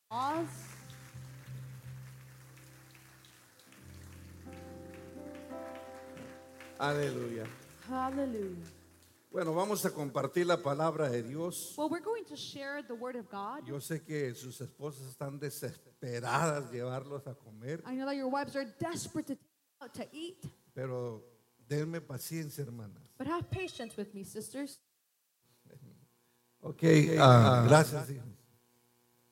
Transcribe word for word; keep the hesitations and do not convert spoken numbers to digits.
Pause. Aleluya. Hallelujah. Bueno, vamos a compartir la palabra de Dios. Well, we're going to share the word of God. Yo sé que sus esposas están desesperadas llevarlos a comer, I know that your wives are desperate to take out to eat, pero denme paciencia, hermanas. but have patience with me, sisters. Ok, ah, gracias. hijo.